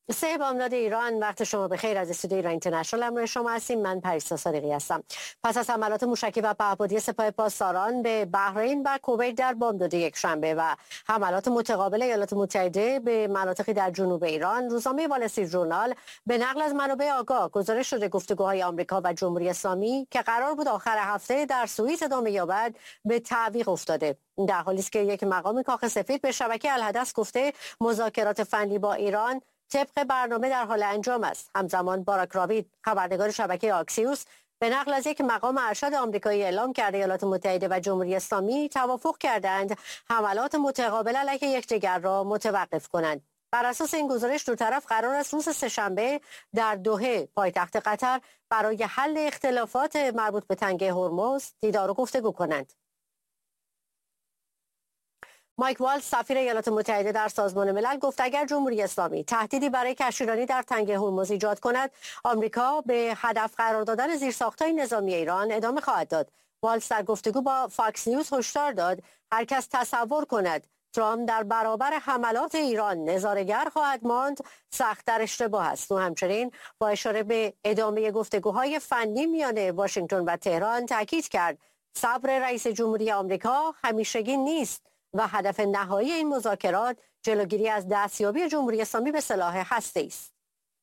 سه بامداد ایران، وقت شما بخیر. از استودیو ایران اینترنشنال همراه شما هستیم. من پریسا صادقی هستم. پس از حملات موشکی و پهپادی سپاه پاسداران به بحرین و کویت در بامداد یکشنبه و حملات متقابل ایالات متحده به مناطقی در جنوب ایران، روزنامه وال استریت ژورنال به نقل از منابع آگاه گزارش شده گفتگوهای آمریکا و جمهوری اسلامی که قرار بود آخر هفته در سوئیس ادامه یابد به تعویق افتاده. در حالی است که یک مقام کاخ سفید به شبکه الحدث گفته مذاکرات فنی با ایران طبق برنامه در حال انجام است. همزمان باراک راوید، خبرنگار شبکه آکسیوس، به نقل از یک مقام ارشد آمریکایی اعلام کرده ایالات متحده و جمهوری اسلامی توافق کردند حملات متقابل علیه یکدیگر را متوقف کنند. بر اساس این گزارش دو طرف قرار است روز سه‌شنبه در دوحه پایتخت قطر برای حل اختلافات مربوط به تنگه هرمز دیدار و گفتگو کنند. مایک والز، سفیر ایالات متحده در سازمان ملل، گفت اگر جمهوری اسلامی تهدیدی برای کشتیرانی در تنگه هرمز ایجاد کند، آمریکا به هدف قرار دادن زیرساخت‌های نظامی ایران ادامه خواهد داد. والز در گفتگو با فاکس نیوز هشدار داد هر کس تصور کند ترامپ در برابر حملات ایران نظاره‌گر خواهد ماند، سخت‌تر اشتباه است. و همچنین با اشاره به ادامه گفتگوهای فنی میان واشنگتن و تهران تاکید کرد صبر رئیس جمهوری آمریکا همیشگی نیست و هدف نهایی این مذاکرات جلوگیری از دستیابی جمهوری اسلامی به سلاح هسته‌ای است.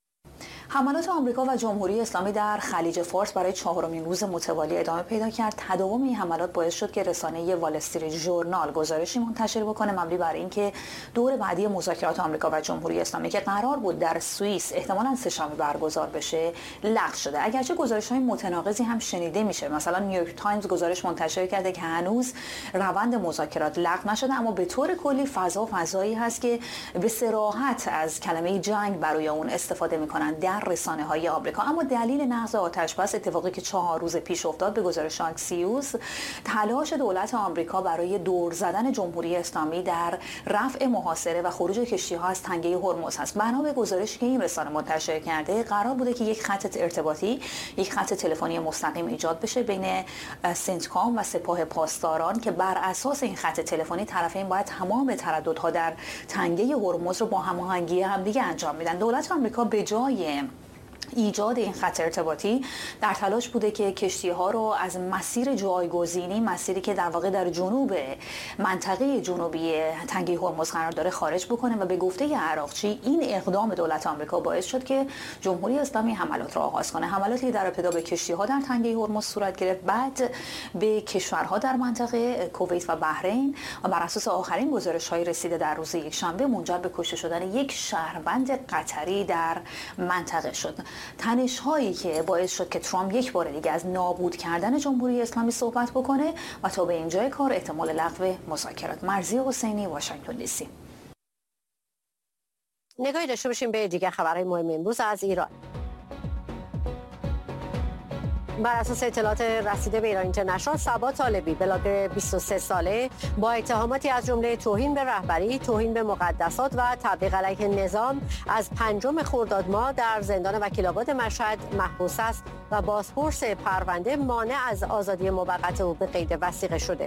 حملات آمریکا و جمهوری اسلامی در خلیج فارس برای چهارمین روز متوالی ادامه پیدا کرد. تداوم این حملات باعث شد که رسانه وال استریت ژورنال گزارشی منتشر بکنه مبنی بر اینکه دور بعدی مذاکرات آمریکا و جمهوری اسلامی که قرار بود در سوئیس احتمالاً سه‌شنبه برگزار بشه لغو شده. اگرچه گزارش‌های متناقضی هم شنیده میشه. مثلا نیویورک تایمز گزارش منتشر کرده که هنوز روند مذاکرات لغو نشده، اما به طور کلی فضایی هست که به صراحت از کلمه جنگ برای اون استفاده میکنن در رسانه‌های آمریکا. اما دلیل نقض آتشبس، اتفاقی که 4 روز پیش افتاد، به گزارش آکسیوس تلاش دولت آمریکا برای دور زدن جمهوری اسلامی در رفع محاصره و خروج کشتی‌ها از تنگه هرمز است. بنا به گزارشی که این رسانه منتشر کرده، قرار بوده که یک خط ارتباطی، یک خط تلفنی مستقیم ایجاد بشه بین سنتکام و سپاه پاسداران که بر اساس این خط تلفنی طرفین باید تمام ترددها در تنگه هرمز رو با هماهنگی همدیگه انجام میدن. دولت آمریکا به جای ایجاد این خط ارتباطی در تلاش بوده که کشتی‌ها رو از مسیر جایگزینی، مسیری که در واقع در جنوب منطقه جنوبی تنگه هرمز قرار داره، خارج بکنه و به گفته عراقچی این اقدام دولت آمریکا باعث شد که جمهوری اسلامی حملات را آغاز کنه. حملاتی که در ابتدا به کشتی‌ها در تنگه هرمز صورت گرفت، بعد به کشورها در منطقه کویت و بحرین و بر اساس آخرین گزارش‌های رسیده در روز یکشنبه منجر به کشته شدن یک شهروند قطری در منطقه شد. تنش‌هایی که باعث شد که ترامپ یک بار دیگه از نابود کردن جمهوری اسلامی صحبت بکنه و تا به اینجای کار احتمال لغو مذاکرات. مرضیه حسینی، واشنگتن دی سی. نگاهی داشته باشیم به دیگر خبرهای مهم امروز از ایران. بر اساس اطلاعات رسیده به ایران اینترنشنال، صبا طالبی، بلاگر 23 ساله، با اتهاماتی از جمله توهین به رهبری، توهین به مقدسات و تبلیغ علیه نظام از 5 خرداد ماه در زندان وکیل‌آباد مشهد محبوس است و بازپرس پرونده مانع از آزادی موقت او به قید وثیقه شده.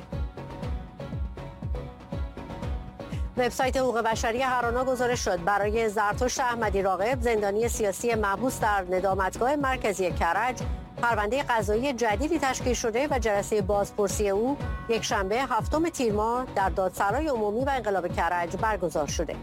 وبسایت حقوق بشری هرانا گزارش شد برای زرتشت احمدی راغب، زندانی سیاسی محبوس در ندامتگاه مرکزی کرج، پرونده قضایی جدیدی تشکیل شده و جلسه بازپرسی او یکشنبه 7 تیر ماه در دادسرای عمومی و انقلاب کرج برگزار شده.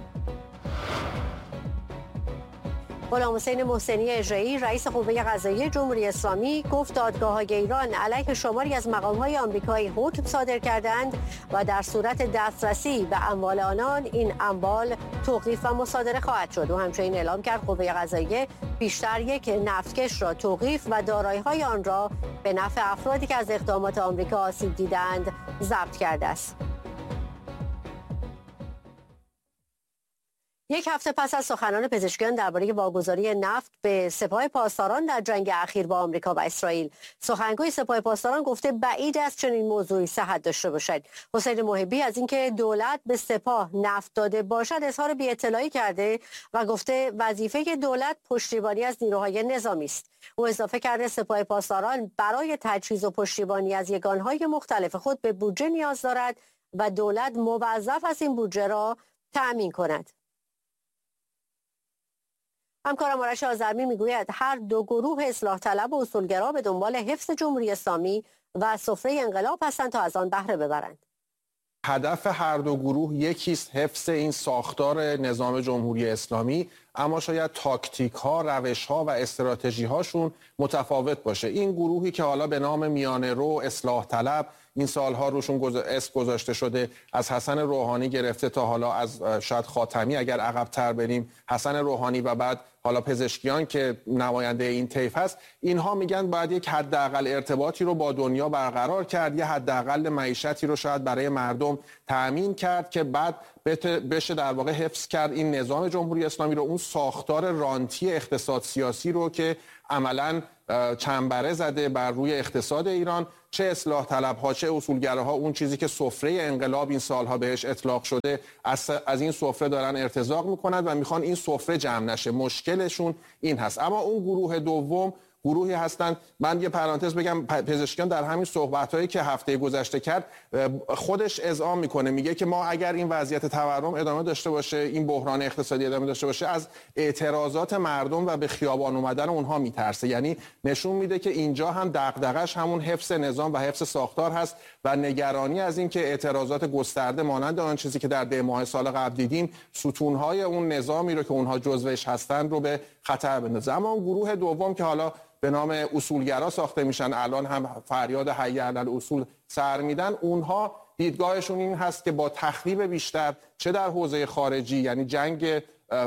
غلام حسین محسنی اجرایی، رئیس قوه قضاییه جمهوری اسلامی، گفت دادگاه‌های ایران علیه شماری از مقام‌های آمریکایی حکم صادر کردند و در صورت دسترسی به اموال آنان این اموال توقیف و مصادره خواهد شد. و همچنین اعلام کرد قوه قضاییه بیشتر یک نفتکش را توقیف و دارایی‌های آن را به نفع افرادی که از اقدامات آمریکا آسیب دیدند ضبط کرده است. یک هفته پس از سخنان پزشکیان درباره واگذاری نفت به سپاه پاسداران در جنگ اخیر با آمریکا و اسرائیل، سخنگوی سپاه پاسداران گفته بعید است چنین موضوعی صحت داشته باشد. حسین محبی از اینکه دولت به سپاه نفت داده باشد اظهار بی‌اطلاعی کرده و گفته وظیفه دولت پشتیبانی از نیروهای نظامی است. او اضافه کرده سپاه پاسداران برای تجهیز و پشتیبانی از یگانهای مختلف خود به بودجه نیاز دارد و دولت موظف است این بودجه را تأمین کند. همکارم آرش آذرمی میگوید هر دو گروه اصلاح طلب و اصولگرا به دنبال حفظ جمهوری اسلامی و سفره انقلاب هستند تا از آن بهره ببرند. هدف هر دو گروه یکیست، حفظ این ساختار نظام جمهوری اسلامی، اما شاید تاکتیک ها، روش ها و استراتژی هاشون متفاوت باشه. این گروهی که حالا به نام میانه رو، اصلاح طلب، این سالها روشون اسم گذاشته شده، از حسن روحانی گرفته تا حالا از شاید خاتمی اگر عقب‌تر بریم، حسن روحانی و بعد حالا پزشکیان که نماینده این طیف هست، اینها میگن باید یک حداقل ارتباطی رو با دنیا برقرار کرد، یه حداقل معیشتی رو شاید برای مردم تأمین کرد که بعد بشه در واقع حفظ کرد این نظام جمهوری اسلامی رو، اون ساختار رانتی اقتصاد سیاسی رو که عملاً چنبره زده بر روی اقتصاد ایران. چه اصلاح طلب ها چه اصولگراها اون چیزی که سفره انقلاب این سالها بهش اطلاق شده از این سفره دارن ارتزاق میکنند و میخوان این سفره جمع نشه. مشکلشون این هست. اما اون گروه دوم گروهی هستند، من یه پرانتز بگم، پزشکیان در همین صحبت‌هایی که هفته گذشته کرد خودش اذعان میکنه، میگه که ما اگر این وضعیت تورم ادامه داشته باشه، این بحران اقتصادی ادامه داشته باشه، از اعتراضات مردم و به خیابان اومدن اونها میترسه. یعنی نشون میده که اینجا هم دغدغش همون حفظ نظام و حفظ ساختار هست و نگرانی از این که اعتراضات گسترده مانند آن چیزی که در دی ماه سال قبل دیدیم ستونهای اون نظامی رو که اونها جزوش هستند رو به خطر بندازه. اما اون گروه دوم که حالا به نام اصولگرا ساخته میشن، الان هم فریاد حی علی الاصول سر میدن، اونها دیدگاهشون این هست که با تخریب بیشتر چه در حوزه خارجی، یعنی جنگ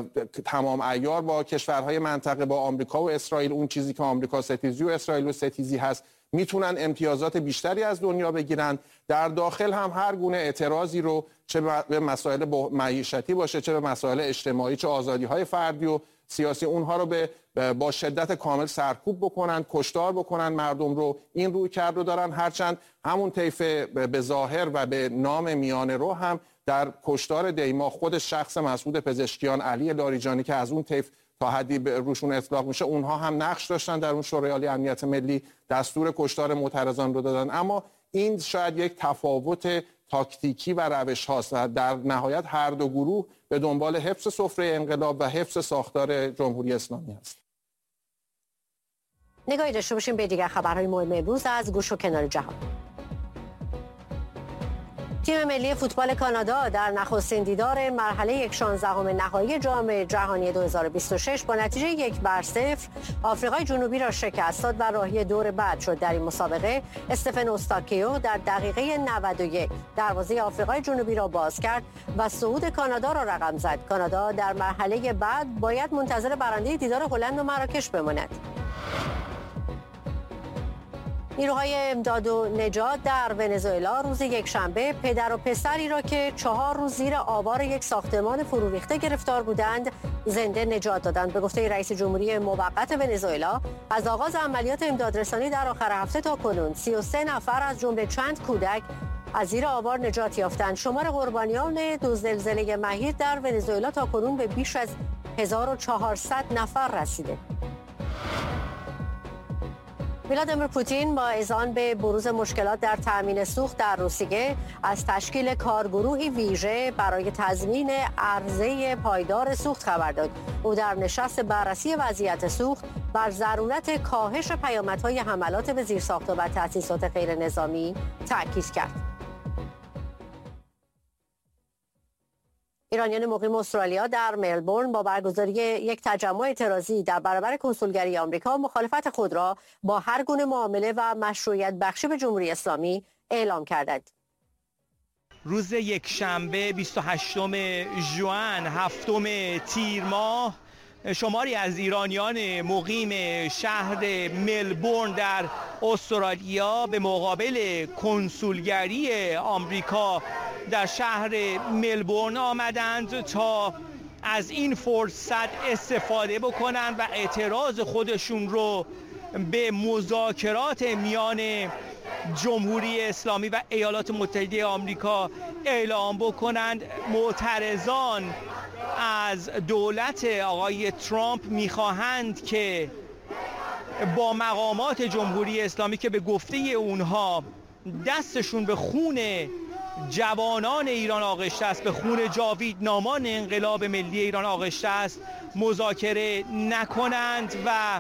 تمام عیار با کشورهای منطقه، با آمریکا و اسرائیل، اون چیزی که آمریکا ستیزی و اسرائیل و ستیزی هست، میتونن امتیازات بیشتری از دنیا بگیرن. در داخل هم هر گونه اعتراضی رو چه به مسائل معیشتی باشه، چه به مسائل اجتماعی، چه آزادی‌های فردی و سیاسی، اونها رو با شدت کامل سرکوب بکنن، کشتار بکنن مردم رو. این رویکرد رو دارن، هرچند همون طیف به ظاهر و به نام میانه رو هم در کشتار دیما خود شخص مسعود پزشکیان، علی لاریجانی که از اون طیف تا حدی روشون اطلاق میشه، اونها هم نقش داشتن در اون شورای عالی امنیت ملی، دستور کشتار معترضان رو دادن. اما این شاید یک تفاوت تاکتیکی و روش هاست و در نهایت هر دو گروه به دنبال حفظ سفره انقلاب و حفظ ساختار جمهوری اسلامی هست. نگاهی داشته باشیم به دیگر خبرهای مهم امروز از گوش و کنار جهان. تیم ملی فوتبال کانادا در نخستین دیدار مرحله 16 نهایی جام جهانی 2026 با نتیجه 1-0 آفریقای جنوبی را شکست داد و راهی دور بعد شد. در این مسابقه استفن اوستاکیو در دقیقه 91 دروازه آفریقای جنوبی را باز کرد و صعود کانادا را رقم زد. کانادا در مرحله بعد باید منتظر برنده دیدار هلند و مراکش بماند. نیروهای امداد و نجات در ونزوئلا روز یکشنبه پدر و پسری را که 4 روز زیر آوار یک ساختمان فرو ریخته گرفتار بودند زنده نجات دادند. به گفته رئیس جمهوری موقت ونزوئلا، از آغاز عملیات امدادرسانی در آخر هفته تا کنون 33 نفر از جمله چند کودک از زیر آوار نجات یافتند. شمار قربانیان دو زلزله مهیر در ونزوئلا تا کنون به بیش از 1400 نفر رسیده. ولادیمیر پوتین با اذعان به بروز مشکلات در تأمین سوخت در روسیه از تشکیل کارگروهی ویژه برای تضمین عرضه پایدار سوخت خبر داد. او در نشست بررسی وضعیت سوخت بر ضرورت کاهش پیامدهای حملات به زیرساخت‌ها و تأسیسات غیر نظامی تاکید کرد. ایرانیان مقیم استرالیا در ملبورن با برگزاری یک تجمع اعتراضی در برابر کنسولگری آمریکا مخالفت خود را با هر گونه معامله و مشروعیت بخشی به جمهوری اسلامی اعلام کردند. روز یکشنبه 28 ژوئن هفتم تیر ماه شماری از ایرانیان مقیم شهر ملبورن در استرالیا به مقابل کنسولگری آمریکا در شهر ملبورن آمدند تا از این فرصت استفاده بکنند و اعتراض خودشون رو به مذاکرات میان جمهوری اسلامی و ایالات متحده آمریکا اعلام بکنند. معترضان از دولت آقای ترامپ میخواهند که با مقامات جمهوری اسلامی که به گفته اونها دستشون به خون جوانان ایران آغشته است، به خون جاویدنامان انقلاب ملی ایران آغشته است، مذاکره نکنند و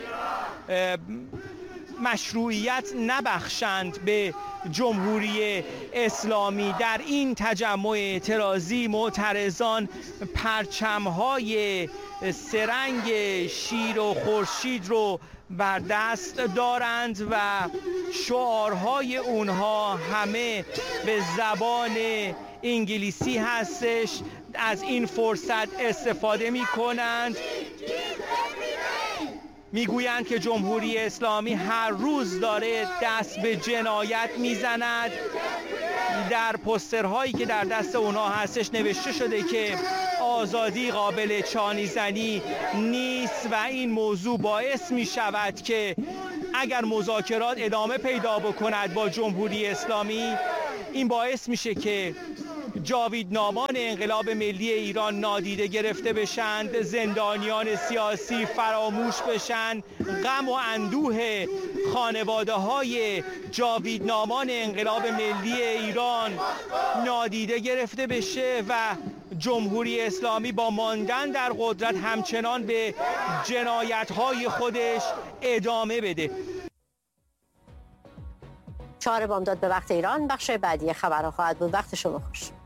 مشروعیت نبخشند به جمهوری اسلامی. در این تجمع اعتراضی معترضان پرچم‌های سرنگ شیر و خورشید رو بر دست دارند و شعارهای اونها همه به زبان انگلیسی هستش. از این فرصت استفاده می کنند، میگویند که جمهوری اسلامی هر روز داره دست به جنایت میزند. در پوسترهایی که در دست اونها هستش نوشته شده که آزادی قابل چانی زنی نیست و این موضوع باعث می شود که اگر مذاکرات ادامه پیدا بکند با جمهوری اسلامی، این باعث میشه که جاویدنامان انقلاب ملی ایران نادیده گرفته بشند، زندانیان سیاسی فراموش بشن، غم و اندوه خانواده های جاویدنامان انقلاب ملی ایران نادیده گرفته بشه و جمهوری اسلامی با ماندن در قدرت همچنان به جنایت‌های خودش ادامه بده. 4 بامداد به وقت ایران، بخش بعدی خبرها خواهد بود. وقت شما خوش.